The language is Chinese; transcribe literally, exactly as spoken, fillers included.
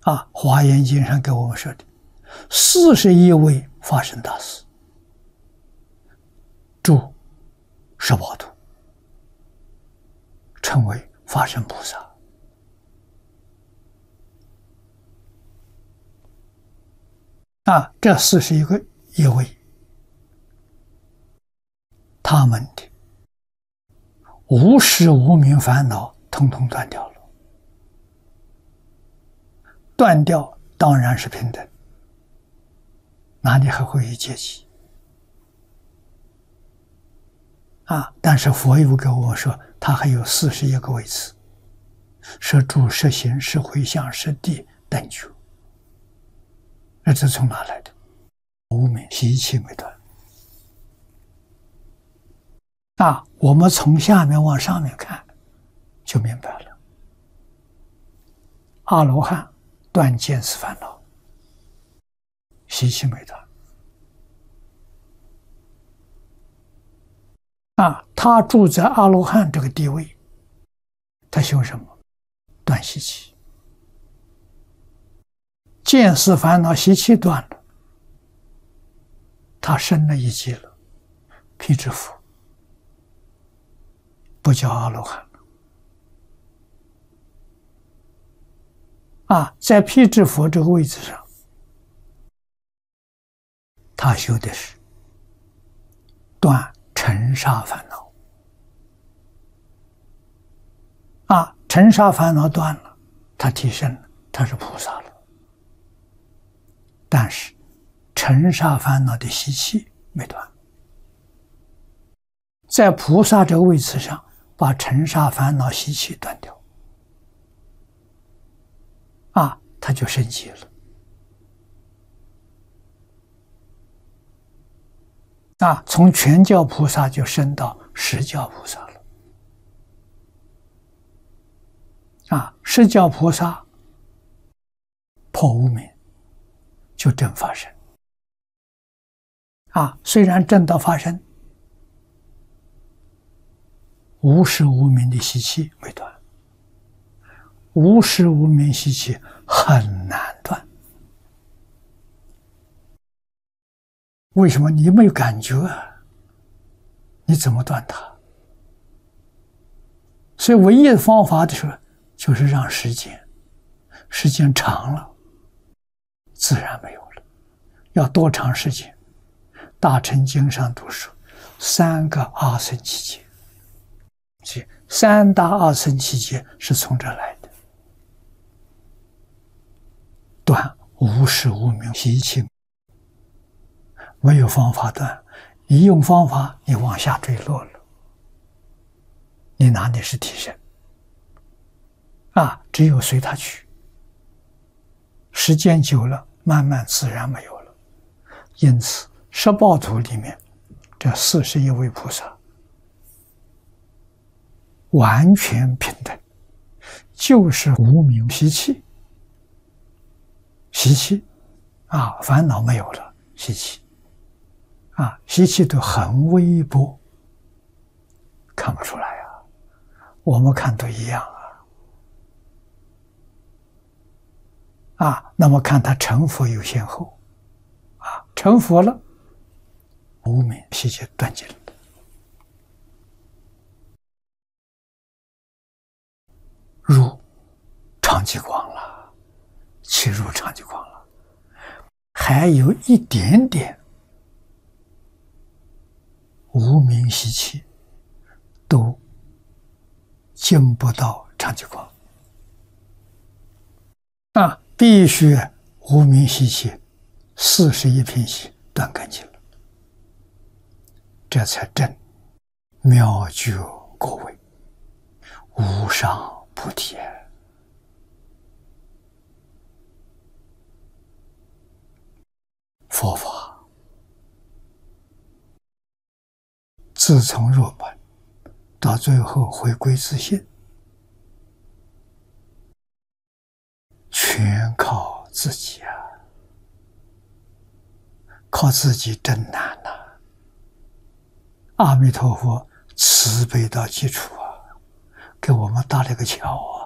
啊，《华严经》上给我们说的，四十一位法身大士住十八度，称为法身菩萨。啊，这四十一个一位，他们的无始无明烦恼统统断掉了。断掉当然是平等，哪里还会有阶级？啊！但是佛又跟我说，他还有四十一个位次，是住、是行、是回向、是地等觉。那这从哪来的？无明习气没断。啊！我们从下面往上面看，就明白了。阿罗汉断见思烦恼，习气没断。啊，他住在阿罗汉这个地位，他修什么？断习气。见思烦恼习气断了，他升了一级了，辟支佛，不叫阿罗汉了。啊，在辟支佛这个位置上，他修的是断尘沙烦恼。啊，尘沙烦恼断了，他提升了，他是菩萨了。但是尘沙烦恼的习气没断，在菩萨这个位置上，把尘沙烦恼习气断掉，啊，他就升级了。啊，从全教菩萨就升到十教菩萨了。啊，十教菩萨破无明，就证法身。啊，虽然证到法身，无始无明的习气没断，无始无明习气很难断。为什么？你没有感觉啊，你怎么断它？所以唯一的方法的时候，就是让时间，时间长了，自然没有了。要多长时间？大乘经上都说，三个阿僧祇劫。所以三大阿僧祇劫是从这来的。断无始无明习气，没有方法断，一用方法，你往下坠落了，你哪里是提升？啊，只有随他去。时间久了，慢慢自然没有了。因此，十报图里面这四十一位菩萨完全平等，就是无明习气，习气啊，烦恼没有了，习气啊，习气都很微薄，看不出来啊，我们看都一样啊。啊，那么看他成佛有先后，啊，成佛了，无明习气断尽了。入长寂光了，其入长寂光了，还有一点点无明习气都进不到长寂光啊，必须无明习气四十一品习断干净了，这才证妙觉果位，无上菩提。佛法自从入门到最后回归自性，全靠自己啊！靠自己真难呐、啊！阿弥陀佛慈悲到基础啊，给我们搭了个桥啊！